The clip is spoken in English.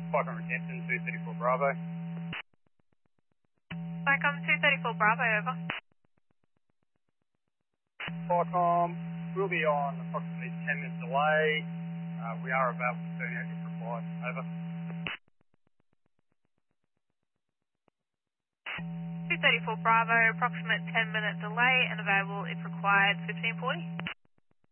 Qualcomm retention 234 Bravo. Qualcomm 234 Bravo, over. Qualcomm, we'll be on approximately 10 minutes delay. We are about to turn out if required. Over. 234 Bravo, approximate 10-minute delay and available if required, 1540.